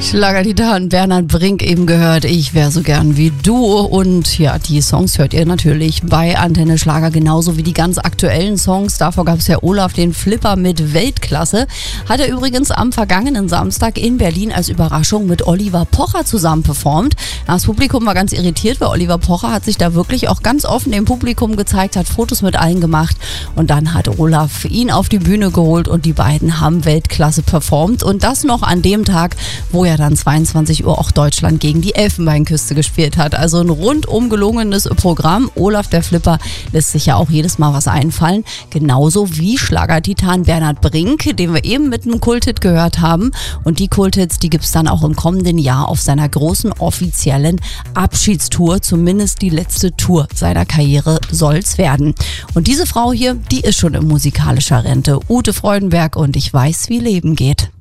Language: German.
Schlagertitan Bernhard Brink eben gehört. Ich wäre so gern wie du. Und ja, die Songs hört ihr natürlich bei Antenne Schlager, genauso wie die ganz aktuellen Songs. Davor gab es ja Olaf den Flipper mit Weltklasse. Hat er übrigens am vergangenen Samstag in Berlin als Überraschung mit Oliver Pocher zusammen performt. Das Publikum war ganz irritiert, weil Oliver Pocher hat sich da wirklich auch ganz offen dem Publikum gezeigt, hat Fotos mit allen gemacht. Und dann hat Olaf ihn auf die Bühne geholt und die beiden haben Weltklasse performt. Und das noch an dem Tag, wo ja dann 22 Uhr auch Deutschland gegen die Elfenbeinküste gespielt hat. Also ein rundum gelungenes Programm. Olaf der Flipper lässt sich ja auch jedes Mal was einfallen. Genauso wie Schlagertitan Bernhard Brink, den wir eben mit einem Kulthit gehört haben. Und die Kulthits, die gibt es dann auch im kommenden Jahr auf seiner großen offiziellen Abschiedstour. Zumindest die letzte Tour seiner Karriere soll's werden. Und diese Frau hier, die ist schon in musikalischer Rente. Ute Freudenberg und Ich weiß, wie Leben geht.